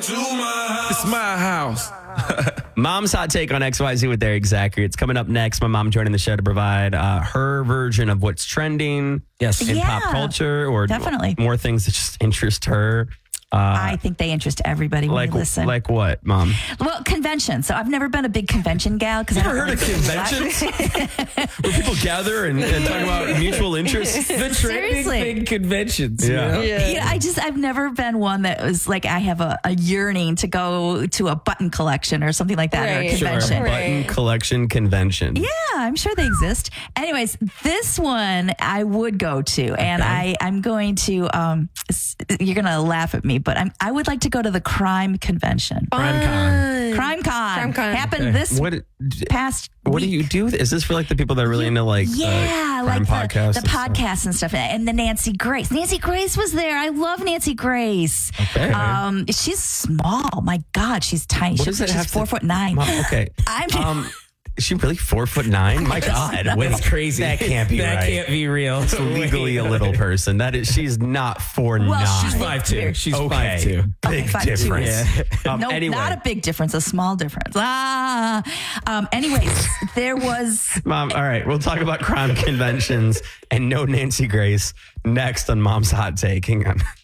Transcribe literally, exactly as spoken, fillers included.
It's my house. Mom's hot take on X Y Z with Eric Zachary. It's coming up next. My mom joining the show to provide uh, her version of what's trending Yes. in Yeah, pop culture or definitely. more things that just interest her. Uh, I think they interest everybody when like, you listen. like what, Mom? Well, conventions. So I've never been a big convention gal because I Ever don't heard of really- conventions? Where people gather and, and talk about mutual interests? The trending Seriously. thing conventions. Yeah. You know? Yeah, I just I've never been one that was like I have a, a yearning to go to a button collection or something like that or a Right. Sure. convention. Button Right. collection convention. Yeah, I'm sure they exist. Anyways, this one I would go to, and I I'm going to. Um, s- you're gonna laugh at me, but I'm I would like to go to the crime convention. Crime Con. Crime Con, Crime Con. happened Okay. this What past. What do week. you do? Is this for like the people that are really into like Yeah, uh, like crime the, podcasts? the and stuff? podcasts and stuff, and the Nancy Grace. Nancy Grace was there. I love Nancy Grace. Okay. Um, she's small. My God, she's tiny. What She- does it she's have to- four foot nine. Mom, okay. I'm- Um, is she really four foot nine? My God, wait, That's crazy. That can't be That right. can't be real. It's legally a little person. That is, she's not four Well, nine. she's She's five two. She's okay. five two. Big five two. difference. Um, no, anyway, not a big difference, a small difference. Ah. Um, anyways, there was. Mom. All right, we'll talk about crime conventions and no Nancy Grace next on Mom's Hot Take. Hang on.